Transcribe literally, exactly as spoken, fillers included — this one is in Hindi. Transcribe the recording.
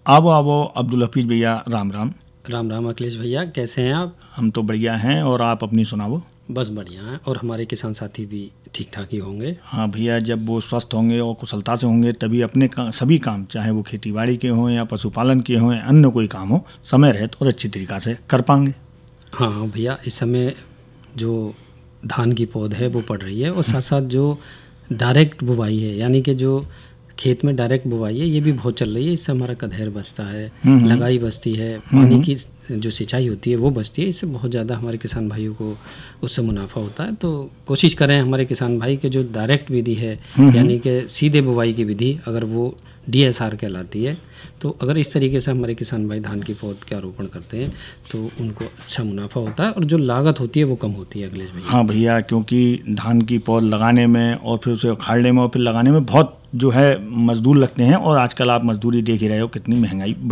आवो आवो अब्दुल हफीज भैया, राम राम। राम राम अखिलेश भैया, कैसे हैं आप? हम तो बढ़िया हैं, और आप अपनी सुनाओ। बस बढ़िया हैं, और हमारे किसान साथी भी ठीक ठाक ही होंगे। हाँ भैया, जब वो स्वस्थ होंगे और कुशलता से होंगे तभी अपने का, सभी काम, चाहे वो खेती बाड़ी के हों या पशुपालन के हों या अन्य कोई काम हो, समय रहत और अच्छी तरीक़ा से कर पाएंगे। हाँ भैया, इस समय जो धान की पौध है वो पड़ रही है, और साथ साथ जो डायरेक्ट बुवाई है, यानी कि जो खेत में डायरेक्ट बुवाई है, ये भी बहुत चल रही है। इससे हमारा कधेर बचता है, लगाई बचती है, पानी की जो सिंचाई होती है वो बचती है। इससे बहुत ज़्यादा हमारे किसान भाइयों को उससे मुनाफा होता है। तो कोशिश करें हमारे किसान भाई के जो डायरेक्ट विधि है, यानी कि सीधे बुवाई की विधि, अगर वो डी एस आर कहलाती है, तो अगर इस तरीके से हमारे किसान भाई धान की पौध के आरोपण करते हैं तो उनको अच्छा मुनाफा होता है, और जो लागत होती है वो कम होती है अखिलेश भैया। हाँ भैया, क्योंकि धान की पौध लगाने में और फिर उसे उखाड़ने में और फिर लगाने में बहुत जो है मजदूर लगते हैं, और आजकल आप मजदूरी देख ही रहे हो कितनी महंगाई